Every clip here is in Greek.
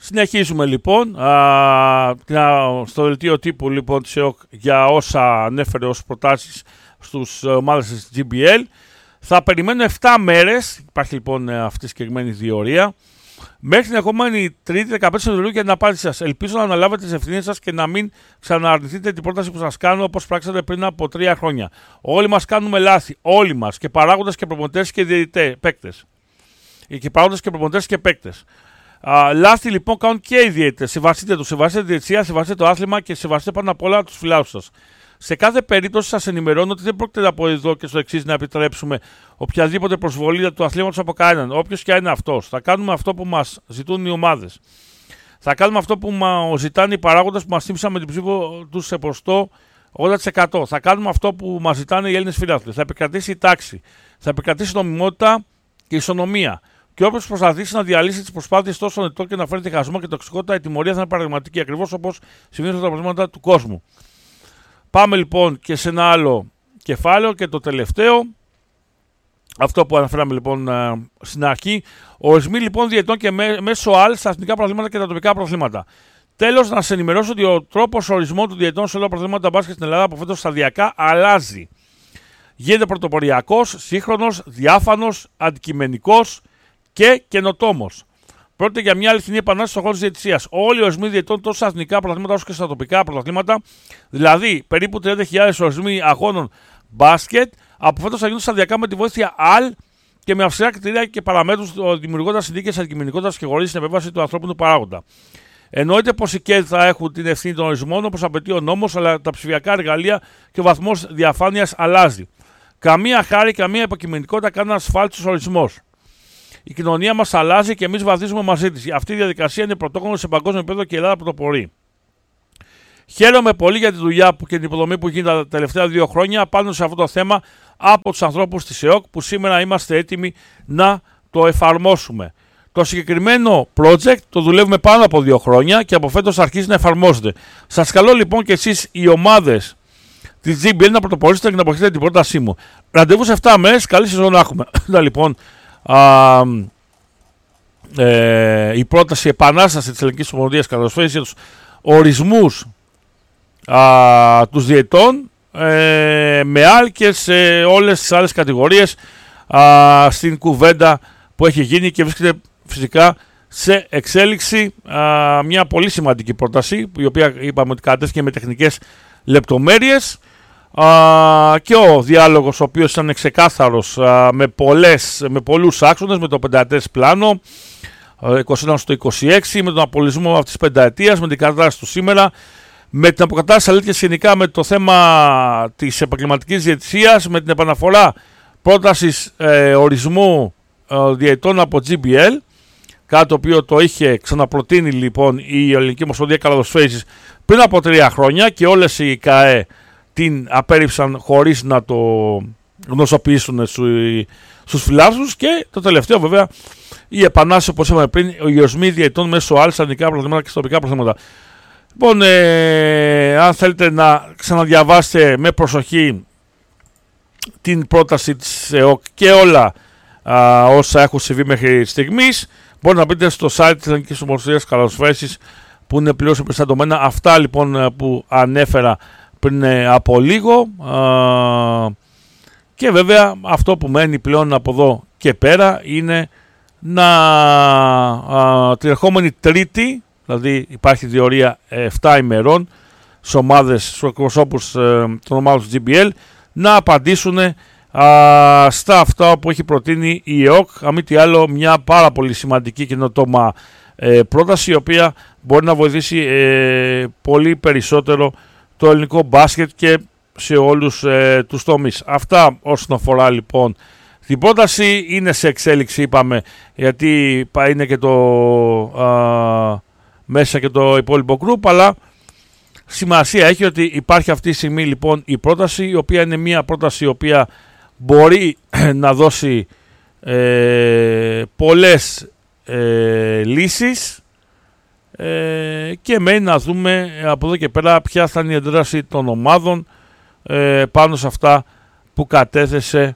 Συνεχίζουμε λοιπόν στο δελτίο τύπου λοιπόν της ΕΟΚ για όσα ανέφερε ως προτάσεις στους ομάδες της GBL. Θα περιμένω 7 μέρες, υπάρχει λοιπόν αυτή η συγκεκριμένη διορία, μέχρι την επόμενη Τρίτη 15 Σεπτεμβρίου για την απάντηση σας. Ελπίζω να αναλάβετε τις ευθύνες σας και να μην ξανααρνηθείτε την πρόταση που σας κάνω όπως πράξατε πριν από 3 χρόνια. Όλοι μας κάνουμε λάθη, όλοι μας, και παράγοντες και προπονητές και παίκτες. Και παράγοντες και προπονητές και παίκτες. Λάθη λοιπόν κάνουν και οι διαιτητές. Σεβαστείτε τους, σεβαστείτε τη διαιτησία, σεβαστείτε το άθλημα και σεβαστείτε πάνω απ' όλα τους φιλάθλους σας. Σε κάθε περίπτωση σας ενημερώνω ότι δεν πρόκειται από εδώ και στο εξής να επιτρέψουμε οποιαδήποτε προσβολή του αθλήματος από κανέναν, όποιος και αν είναι αυτός. Θα κάνουμε αυτό που μας ζητούν οι ομάδες. Θα κάνουμε αυτό που μας ζητάνε οι παράγοντες που μας τίμησαν με την ψήφο τους σε ποστό 80%. Θα κάνουμε αυτό που μας ζητάνε οι Έλληνες φιλάθλοι. Θα επικρατήσει η τάξη. Θα επικρατήσει η νομιμότητα και η ισονομία. Και όποιος προσπαθήσει να διαλύσει τις προσπάθειες τόσων ετών και να φέρει διχασμό και τοξικότητα, η τιμωρία θα είναι παραδειγματική, ακριβώς όπως συμβαίνει στα αποτελέσματα του κόσμου. Πάμε λοιπόν και σε ένα άλλο κεφάλαιο και το τελευταίο. Αυτό που αναφέραμε λοιπόν στην αρχή. Ορισμοί λοιπόν διαιτών και μέσω ΑΛ στα εθνικά πρωταθλήματα και τα τοπικά πρωταθλήματα. Τέλος, να σας ενημερώσω ότι ο τρόπος ορισμού του διαιτών σε όλα τα πρωταθλήματα μπάσκετ στην Ελλάδα από φέτος σταδιακά αλλάζει. Γίνεται πρωτοποριακός, σύγχρονος, διάφανος, αντικειμενικός και καινοτόμος. Πρόκειται για μια αληθινή επανάσταση στον χώρο της διαιτησίας. Όλοι οι ορισμοί διαιτών τόσο στα εθνικά πρωταθλήματα όσο και στα τοπικά πρωταθλήματα, δηλαδή περίπου 30.000 ορισμοί αγώνων μπάσκετ, από φέτος θα γίνουν σταδιακά με τη βοήθεια ΑΛ και με αυστηρά κριτήρια και παραμέτρους, δημιουργώντας συνθήκες αντικειμενικότητας και χωρίς την επέμβαση του ανθρώπινου παράγοντα. Εννοείται πως οι ΚΕΔ θα έχουν την ευθύνη των ορισμών όπως απαιτεί ο νόμος, αλλά τα ψηφιακά εργαλεία και ο βαθμός διαφάνειας αλλάζει. Καμία χάρη, καμία υποκειμενικότητα, κανένα ασφάλιστος ορισμός. Η κοινωνία μας αλλάζει και εμείς βαδίζουμε μαζί της. Αυτή η διαδικασία είναι πρωτόκολλο σε παγκόσμιο επίπεδο και η Ελλάδα πρωτοπορεί. Χαίρομαι πολύ για τη δουλειά και την υποδομή που γίνει τα τελευταία 2 χρόνια πάνω σε αυτό το θέμα από τους ανθρώπους της ΕΟΚ που σήμερα είμαστε έτοιμοι να το εφαρμόσουμε. Το συγκεκριμένο project το δουλεύουμε πάνω από 2 χρόνια και από φέτος αρχίζει να εφαρμόζεται. Σας καλώ λοιπόν και εσείς οι ομάδες της GBL να πρωτοπορήσετε και να αποχωρήσετε την πρότασή μου. Ραντεβού σε 7 μέρες, καλή σεζόν να έχουμε. Λοιπόν, η πρόταση επανάσταση της Ελληνικής Ομοσπονδίας Καλαθοσφαίρισης για τους ορισμούς τους διαιτών με ΑΛ και σε όλες τις άλλες κατηγορίες στην κουβέντα που έχει γίνει και βρίσκεται φυσικά σε εξέλιξη μια πολύ σημαντική πρόταση η οποία είπαμε ότι κατέστηκε με τεχνικές λεπτομέρειες και ο διάλογος ο οποίος ήταν ξεκάθαρος με πολλούς άξονες, με το πενταετές πλάνο 21 στο 26, με τον απολυσμό αυτής της πενταετίας, με την κατάσταση του σήμερα, με την αποκατάσταση αλήθειας γενικά με το θέμα της επαγγελματικής διαιτησίας, με την επαναφορά πρότασης ορισμού διαιτών από GBL, κάτι το οποίο το είχε ξαναπροτείνει λοιπόν η Ελληνική Ομοσπονδία Καλαθοσφαίρισης πριν από 3 χρόνια και όλες οι ΚΑΕ την απέρριψαν χωρίς να το γνωστοποιήσουν στους φιλάθλους και το τελευταίο βέβαια η επανάσταση όπως είπαμε πριν, οι ορισμοί διαιτών μέσω ΑΛ στα εθνικά πρωταθλήματα και στα τοπικά πρωταθλήματα. Λοιπόν, αν θέλετε να ξαναδιαβάσετε με προσοχή την πρόταση της ΕΟΚ και όλα όσα έχουν συμβεί μέχρι στιγμής, μπορείτε να μπείτε στο site της Ελληνικής Ομοσπονδίας Καλαθοσφαίρισης που είναι πλήρως επιστατωμένα. Αυτά λοιπόν που ανέφερα πριν από λίγο και βέβαια αυτό που μένει πλέον από εδώ και πέρα είναι την ερχόμενη Τρίτη, δηλαδή υπάρχει διορία 7 ημερών στις ομάδες, στους εκπροσώπους των ομάδων του GBL να απαντήσουν στα αυτά που έχει προτείνει η ΕΟΚ, αν μη τι άλλο μια πάρα πολύ σημαντική καινοτόμα πρόταση η οποία μπορεί να βοηθήσει πολύ περισσότερο το ελληνικό μπάσκετ και σε όλους τους τομείς. Αυτά όσον αφορά λοιπόν την πρόταση, είναι σε εξέλιξη είπαμε γιατί είναι και το μέσα και το υπόλοιπο group, αλλά σημασία έχει ότι υπάρχει αυτή τη στιγμή λοιπόν η πρόταση η οποία είναι μια πρόταση η οποία μπορεί να δώσει πολλές λύσεις και μένει να δούμε από εδώ και πέρα ποια θα είναι η αντίδραση των ομάδων πάνω σε αυτά που κατέθεσε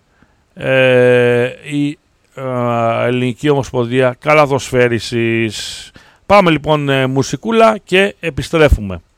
η Ελληνική Ομοσπονδία Καλαθοσφαίρισης. Πάμε λοιπόν μουσικούλα και επιστρέφουμε.